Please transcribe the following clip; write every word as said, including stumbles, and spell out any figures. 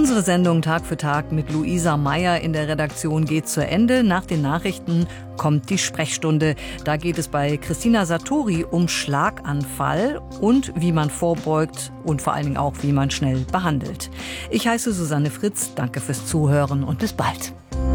Unsere Sendung Tag für Tag mit Luisa Meyer in der Redaktion geht zu Ende. Nach den Nachrichten kommt die Sprechstunde. Da geht es bei Christina Satori um Schlaganfall und wie man vorbeugt und vor allen Dingen auch, wie man schnell behandelt. Ich heiße Susanne Fritz. Danke fürs Zuhören und bis bald.